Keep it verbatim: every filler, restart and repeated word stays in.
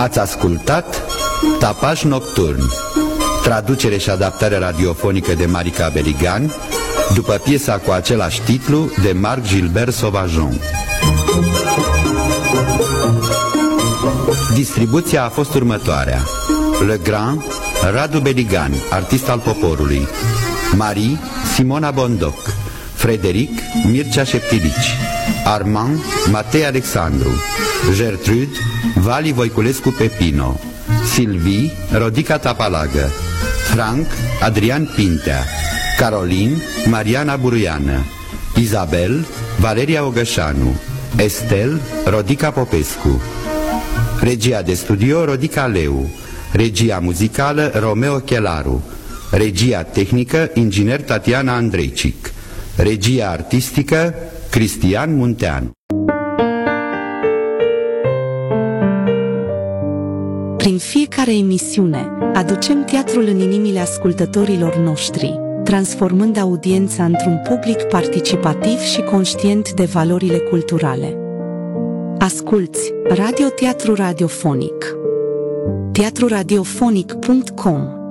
Ați ascultat Tapaj Nocturn, traducere și adaptare radiofonică de Marica Beligan, după piesa cu același titlu de Marc Gilbert Sauvageon. Distribuția a fost următoarea: Le Grand, Radu Beligan, artist al poporului; Marie, Simona Bondoc; Frederic, Mircea Șeptilici; Armand, Matei Alexandru; Gertrude, Vali Voiculescu Pepino; Sylvie, Rodica Tapalagă; Frank, Adrian Pintea; Caroline, Mariana Buruiană; Isabel, Valeria Ogășanu; Estel, Rodica Popescu. Regia de studio, Rodica Leu. Regia muzicală, Romeo Chelaru. Regia tehnică, inginer Tatiana Andreicic. Regia artistică, Cristian Munteanu. Prin fiecare emisiune, aducem teatrul în inimile ascultătorilor noștri, transformând audiența într-un public participativ și conștient de valorile culturale. Asculți Radio Teatru Radiofonic. teatru radiofonic punct com